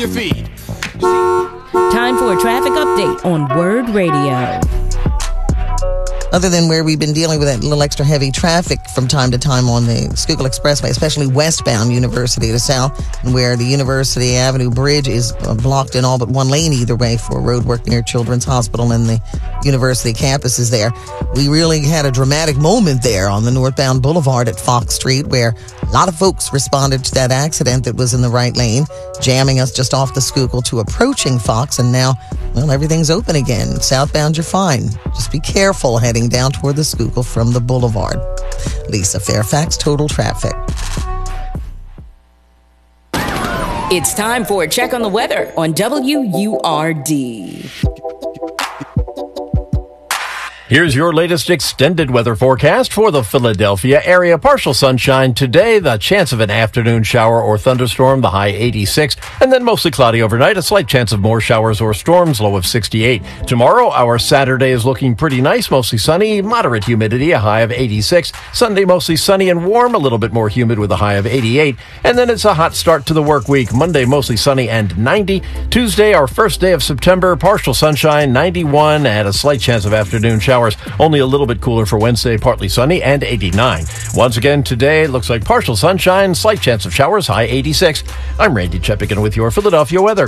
your feed. Time for a traffic update on Word Radio. Other than where we've been dealing with that little extra heavy traffic from time to time on the Schuylkill Expressway, especially westbound University to South, and where the University Avenue Bridge is blocked in all but one lane either way for road work near Children's Hospital and the university campuses there. We really had a dramatic moment there on the northbound boulevard at Fox Street, where a lot of folks responded to that accident that was in the right lane, jamming us just off the Schuylkill to approaching Fox, and now, well, everything's open again. Southbound, you're fine. Just be careful heading down toward the Schuylkill from the boulevard. Lisa Fairfax, Total Traffic. It's time for a check on the weather on WURD. Here's your latest extended weather forecast for the Philadelphia area. Partial sunshine today, the chance of an afternoon shower or thunderstorm, the high 86, and then mostly cloudy overnight, a slight chance of more showers or storms, low of 68. Tomorrow, our Saturday is looking pretty nice, mostly sunny, moderate humidity, a high of 86. Sunday, mostly sunny and warm, a little bit more humid with a high of 88. And then it's a hot start to the work week. Monday, mostly sunny and 90. Tuesday, our first day of September, partial sunshine, 91, and a slight chance of afternoon showers. Only a little bit cooler for Wednesday, partly sunny, and 89. Once again, today, it looks like partial sunshine, slight chance of showers, high 86. I'm Randy Cheppigan with your Philadelphia weather.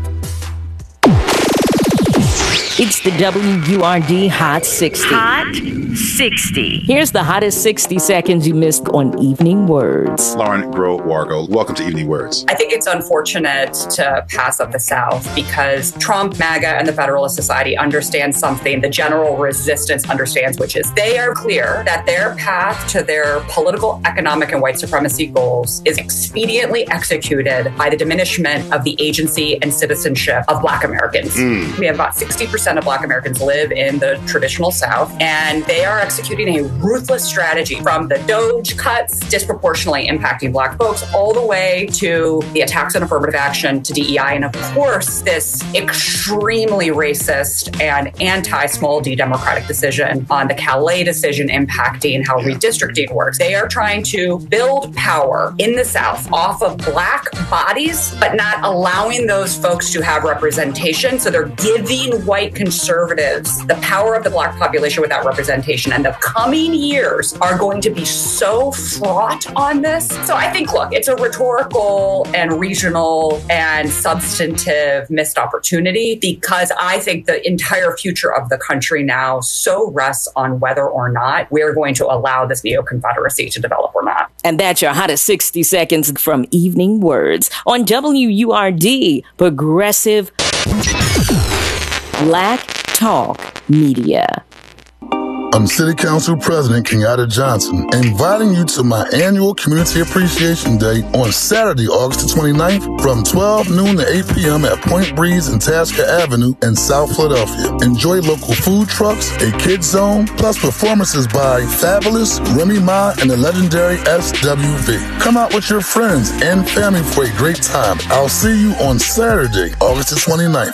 It's the WURD Hot 60. Hot 60. Here's the hottest 60 seconds you missed on Evening Words. Lauren Groh-Wargo, welcome to Evening Words. I think it's unfortunate to pass up the South because Trump, MAGA, and the Federalist Society understand something the general resistance understands, which is they are clear that their path to their political, economic, and white supremacy goals is expediently executed by the diminishment of the agency and citizenship of Black Americans. We have about 60% of Black Americans live in the traditional South, and they are executing a ruthless strategy from the DOGE cuts disproportionately impacting Black folks all the way to the attacks on affirmative action to DEI, and of course, this extremely racist and anti-small d democratic decision on the Calais decision impacting how redistricting works. They are trying to build power in the South off of Black bodies, but not allowing those folks to have representation. So they're giving white conservatives the power of the Black population without representation. And the coming years are going to be so fraught on this. So I think, look, it's a rhetorical and regional and substantive missed opportunity because I think the entire future of the country now so rests on whether or not we're going to allow this neo-Confederacy to develop or not. And that's your hottest 60 seconds from Evening Words on WURD, Progressive Black Talk Media. I'm City Council President Kenyatta Johnson, inviting you to my annual Community Appreciation Day on Saturday, August the 29th from 12 noon to 8 p.m. at Point Breeze and Tasker Avenue in South Philadelphia. Enjoy local food trucks, a kids zone, plus performances by Fabulous, Remy Ma, and the legendary SWV. Come out with your friends and family for a great time. I'll see you on Saturday, August the 29th.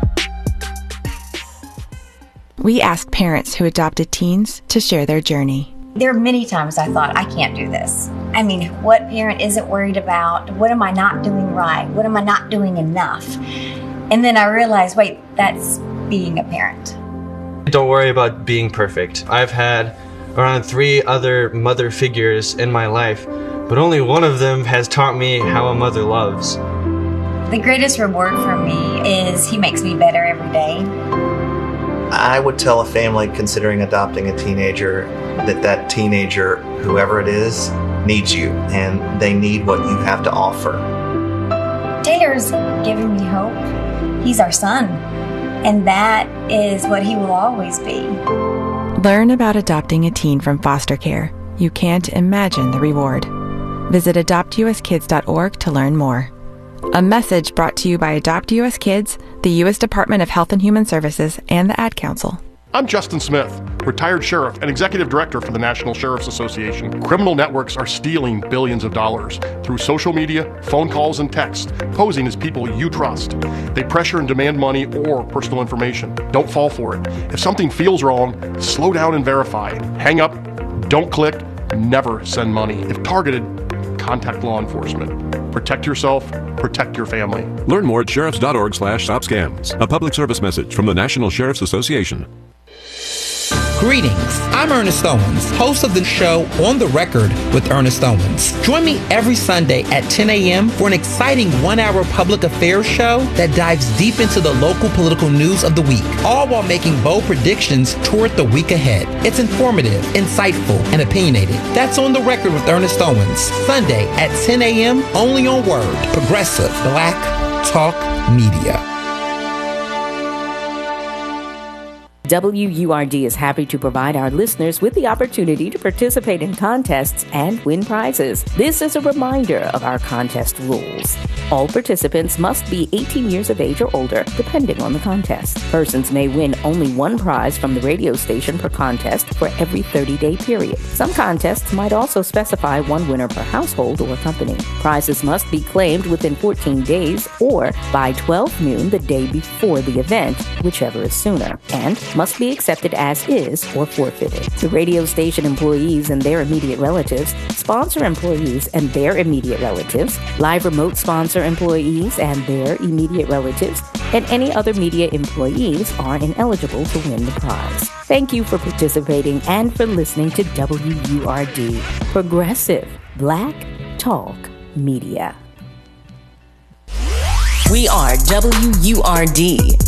We asked parents who adopted teens to share their journey. There are many times I thought, I can't do this. I mean, what parent isn't worried about? What am I not doing right? What am I not doing enough? And then I realized, wait, that's being a parent. Don't worry about being perfect. I've had around 3 other mother figures in my life, but only one of them has taught me how a mother loves. The greatest reward for me is he makes me better every day. I would tell a family considering adopting a teenager that teenager, whoever it is, needs you, and they need what you have to offer. Taylor's giving me hope. He's our son, and that is what he will always be. Learn about adopting a teen from foster care. You can't imagine the reward. Visit adoptuskids.org to learn more. A message brought to you by Adopt US Kids, the U.S. Department of Health and Human Services, and the Ad Council. I'm Justin Smith, retired sheriff and executive director for the National Sheriff's Association. Criminal networks are stealing billions of dollars through social media, phone calls, and text, posing as people you trust. They pressure and demand money or personal information. Don't fall for it. If something feels wrong, slow down and verify. Hang up, don't click, never send money. If targeted, contact law enforcement. Protect yourself, protect your family. Learn more at sheriffs.org/stop scams. A public service message from the National Sheriff's Association. Greetings, I'm Ernest Owens, host of the show On the Record with Ernest Owens. Join me every Sunday at 10 a.m. for an exciting 1-hour public affairs show that dives deep into the local political news of the week, all while making bold predictions toward the week ahead. It's informative, insightful, and opinionated. That's On the Record with Ernest Owens, Sunday at 10 a.m. only on Word, Progressive Black Talk Media. WURD is happy to provide our listeners with the opportunity to participate in contests and win prizes. This is a reminder of our contest rules. All participants must be 18 years of age or older, depending on the contest. Persons may win only one prize from the radio station per contest for every 30-day period. Some contests might also specify one winner per household or company. Prizes must be claimed within 14 days or by 12 noon the day before the event, whichever is sooner, and must be accepted as is or forfeited. The radio station employees and their immediate relatives, sponsor employees and their immediate relatives, live remote sponsor employees and their immediate relatives, and any other media employees are ineligible to win the prize. Thank you for participating and for listening to WURD, Progressive Black Talk Media. We are WURD.